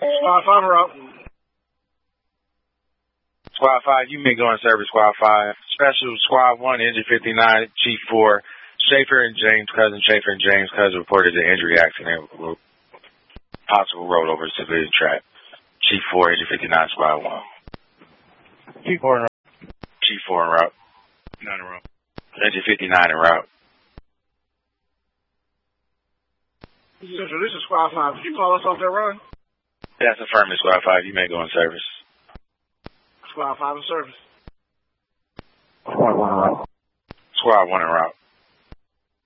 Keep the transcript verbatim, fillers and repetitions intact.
Squad five are out. Squad five, you may go in service, Squad five. Special Squad one, Engine fifty-nine, Chief four. Schaefer and James Cousin, Schaefer and James Cousin reported an injury accident with possible rollover civilian track. Chief four, Engine fifty-nine, Squad one. Chief four en route. Chief four en route. Nine en route. Engine fifty-nine en route. Central, this is Squad five. Did you call us off that run? That's affirmative, Squad five. You may go in service. Squad five in service. Squad one en route. Squad one en route.